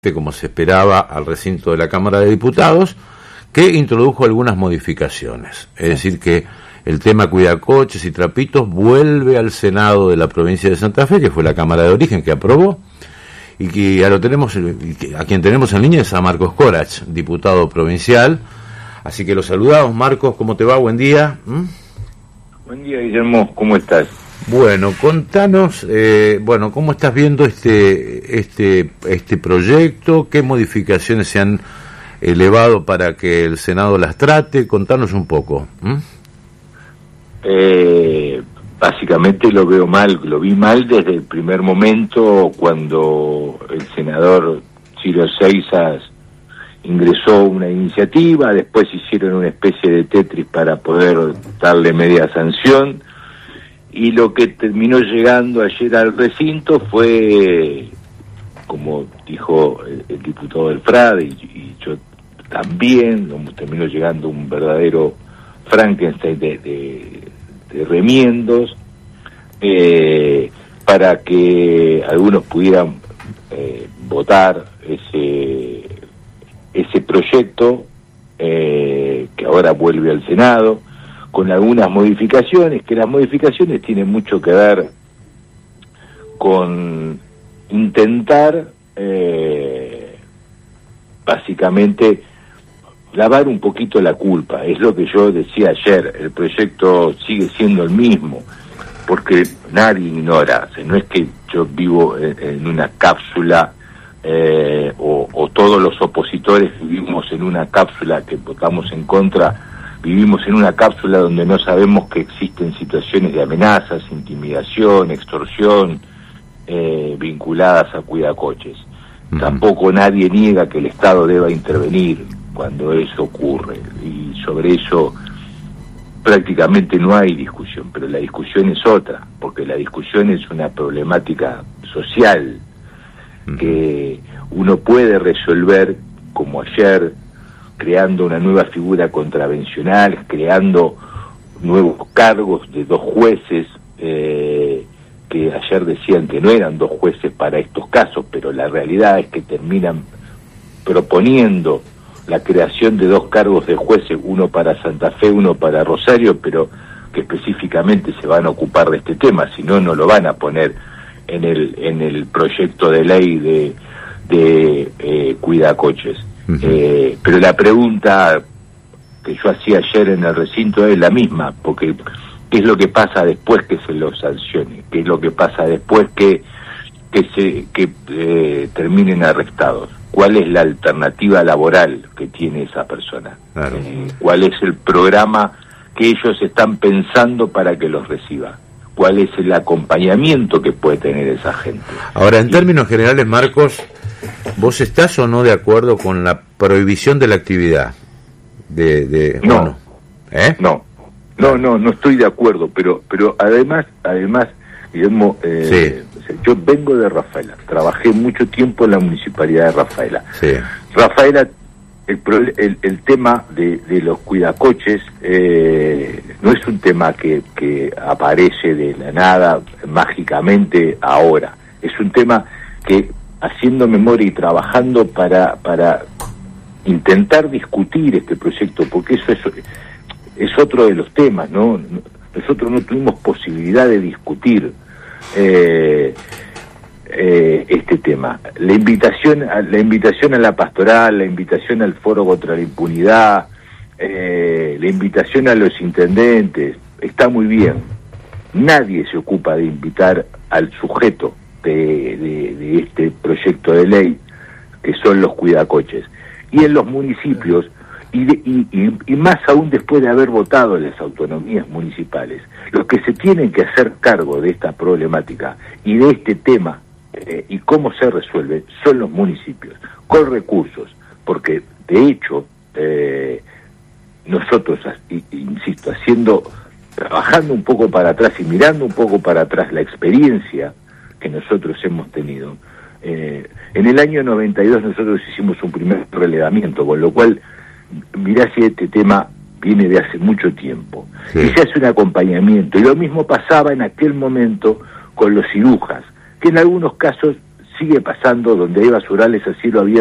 como se esperaba, al recinto de la Cámara de Diputados, que introdujo algunas modificaciones. Es decir, que el tema cuidacoches y trapitos vuelve al Senado de la provincia de Santa Fe, que fue la Cámara de Origen que aprobó, y que ya lo tenemos, a quien tenemos en línea es a Marcos Corach, diputado provincial. Así que lo saludamos. Marcos, ¿cómo te va? Buen día. Buen día, Guillermo, ¿cómo estás? Bueno, contanos, ¿cómo estás viendo este proyecto? ¿Qué modificaciones se han elevado para que el Senado las trate? Contanos un poco. Básicamente lo vi mal desde el primer momento cuando el senador Ciro Seixas ingresó una iniciativa, después hicieron una especie de Tetris para poder darle media sanción, y lo que terminó llegando ayer al recinto fue, como dijo el diputado del FRADE, y yo también, terminó llegando un verdadero Frankenstein de remiendos, para que algunos pudieran votar ese proyecto, que ahora vuelve al Senado, con algunas modificaciones, que las modificaciones tienen mucho que ver con intentar, básicamente, lavar un poquito la culpa. Es lo que yo decía ayer, el proyecto sigue siendo el mismo, porque nadie ignora, o sea, no es que yo vivo en una cápsula, o todos los opositores vivimos en una cápsula que votamos en contra, vivimos en una cápsula donde no sabemos que existen situaciones de amenazas, intimidación, extorsión, vinculadas a cuidacoches. Tampoco nadie niega que el Estado deba intervenir cuando eso ocurre, y sobre eso prácticamente no hay discusión, pero la discusión es otra, porque la discusión es una problemática social que uno puede resolver, como ayer, creando una nueva figura contravencional, creando nuevos cargos de 2 jueces, que ayer decían que no eran 2 jueces para estos casos, pero la realidad es que terminan proponiendo la creación de 2 cargos de jueces, uno para Santa Fe, uno para Rosario, pero que específicamente se van a ocupar de este tema, si no, no lo van a poner en el proyecto de ley de cuidacoches. Pero la pregunta que yo hacía ayer en el recinto es la misma, porque ¿qué es lo que pasa después que se los sancione? ¿Qué es lo que pasa después que terminen arrestados? ¿Cuál es la alternativa laboral que tiene esa persona? Claro. ¿Cuál es el programa que ellos están pensando para que los reciba? ¿Cuál es el acompañamiento que puede tener esa gente? Ahora, en términos generales, Marcos, ¿vos estás o no de acuerdo con la prohibición de la actividad? No. No estoy de acuerdo, pero además, Guillermo, sí. Yo vengo de Rafaela, trabajé mucho tiempo en la municipalidad de Rafaela. Sí. Rafaela, el tema de los cuidacoches no es un tema que aparece de la nada mágicamente ahora, es un tema que, haciendo memoria y trabajando para intentar discutir este proyecto, porque eso es otro de los temas, ¿no? Nosotros no tuvimos posibilidad de discutir este tema. La invitación a la pastoral, la invitación al foro contra la impunidad, la invitación a los intendentes, está muy bien. Nadie se ocupa de invitar al sujeto de este proyecto de ley, que son los cuidacoches. Y en los municipios, y más aún después de haber votado en las autonomías municipales, los que se tienen que hacer cargo de esta problemática y de este tema, y cómo se resuelve, son los municipios, con recursos, porque de hecho nosotros, insisto, trabajando un poco para atrás y mirando un poco para atrás la experiencia que nosotros hemos tenido, en el año 92 nosotros hicimos un primer relevamiento, con lo cual mirá si este tema viene de hace mucho tiempo. Sí. Y se hace un acompañamiento, y lo mismo pasaba en aquel momento con los cirujas, que en algunos casos sigue pasando donde hay basurales a cielo abierto